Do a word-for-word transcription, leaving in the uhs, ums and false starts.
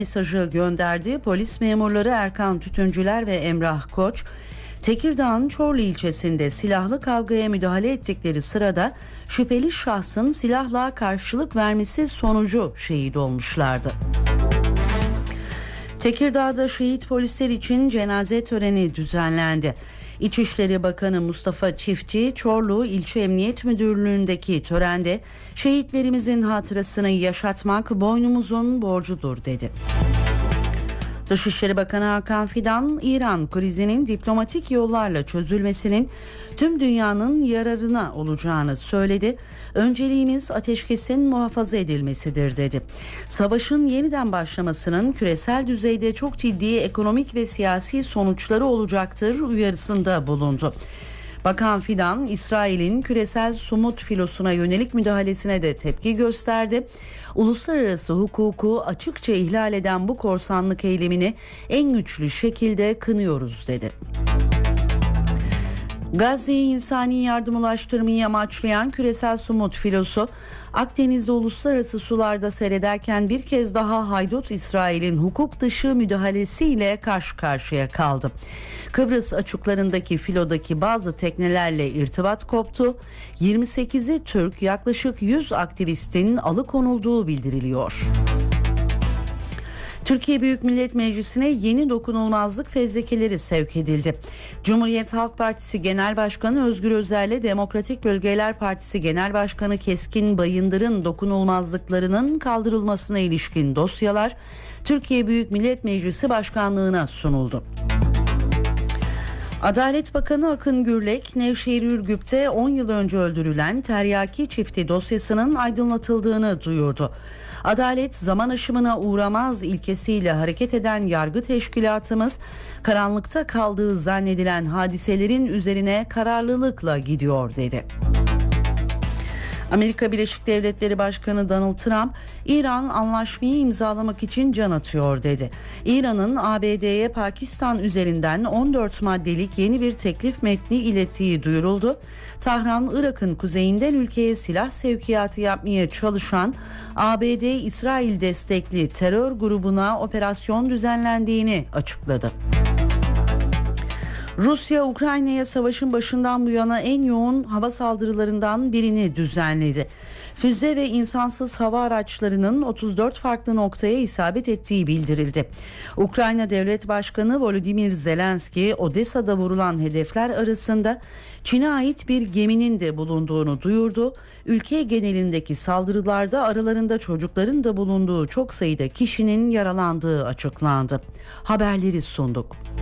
mesajı gönderdi. Polis memurları Erkan Tütüncüler ve Emrah Koç, Tekirdağ'ın Çorlu ilçesinde silahlı kavgaya müdahale ettikleri sırada şüpheli şahsın silahla karşılık vermesi sonucu şehit olmuşlardı. Tekirdağ'da şehit polisler için cenaze töreni düzenlendi. İçişleri Bakanı Mustafa Çiftçi, Çorlu İlçe Emniyet Müdürlüğü'ndeki törende şehitlerimizin hatırasını yaşatmak boynumuzun borcudur dedi. Dışişleri Bakanı Hakan Fidan, İran krizinin diplomatik yollarla çözülmesinin tüm dünyanın yararına olacağını söyledi. Önceliğimiz ateşkesin muhafaza edilmesidir dedi. Savaşın yeniden başlamasının küresel düzeyde çok ciddi ekonomik ve siyasi sonuçları olacaktır uyarısında bulundu. Bakan Fidan, İsrail'in küresel somut filosuna yönelik müdahalesine de tepki gösterdi. Uluslararası hukuku açıkça ihlal eden bu korsanlık eylemini en güçlü şekilde kınıyoruz dedi. Gazze'ye insani yardım ulaştırmayı amaçlayan küresel somut filosu, Akdeniz'de uluslararası sularda seyrederken bir kez daha haydut İsrail'in hukuk dışı müdahalesiyle karşı karşıya kaldı. Kıbrıs açıklarındaki filodaki bazı teknelerle irtibat koptu. yirmi sekizi Türk, yaklaşık yüz aktivistin alıkonulduğu bildiriliyor. Türkiye Büyük Millet Meclisi'ne yeni dokunulmazlık fezlekeleri sevk edildi. Cumhuriyet Halk Partisi Genel Başkanı Özgür Özel'le Demokratik Bölgeler Partisi Genel Başkanı Keskin Bayındır'ın dokunulmazlıklarının kaldırılmasına ilişkin dosyalar Türkiye Büyük Millet Meclisi Başkanlığı'na sunuldu. Adalet Bakanı Akın Gürlek, Nevşehir Ürgüp'te on yıl önce öldürülen Teryaki çifti dosyasının aydınlatıldığını duyurdu. Adalet zaman aşımına uğramaz ilkesiyle hareket eden yargı teşkilatımız, karanlıkta kaldığı zannedilen hadiselerin üzerine kararlılıkla gidiyor dedi. Amerika Birleşik Devletleri Başkanı Donald Trump, İran anlaşmayı imzalamak için can atıyor dedi. İran'ın A B D'ye Pakistan üzerinden on dört maddelik yeni bir teklif metni ilettiği duyuruldu. Tahran, Irak'ın kuzeyinden ülkeye silah sevkiyatı yapmaya çalışan A B D-İsrail destekli terör grubuna operasyon düzenlendiğini açıkladı. Rusya, Ukrayna'ya savaşın başından bu yana en yoğun hava saldırılarından birini düzenledi. Füze ve insansız hava araçlarının otuz dört farklı noktaya isabet ettiği bildirildi. Ukrayna Devlet Başkanı Volodymyr Zelenski, Odessa'da vurulan hedefler arasında Çin'e ait bir geminin de bulunduğunu duyurdu. Ülke genelindeki saldırılarda aralarında çocukların da bulunduğu çok sayıda kişinin yaralandığı açıklandı. Haberleri sunduk.